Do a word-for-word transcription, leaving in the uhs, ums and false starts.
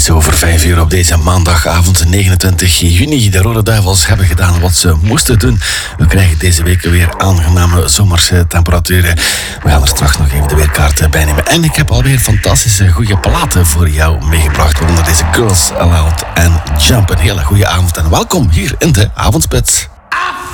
Iets over vijf uur op deze maandagavond negenentwintig juni. De Rode Duivels hebben gedaan wat ze moesten doen. We krijgen deze week weer aangename zomerse temperaturen. We gaan er straks nog even de weerkaart bij nemen. En ik heb alweer fantastische goede platen voor jou meegebracht. Waaronder deze Girls Aloud en Jump. Een hele goede avond en welkom hier in de Avondspits.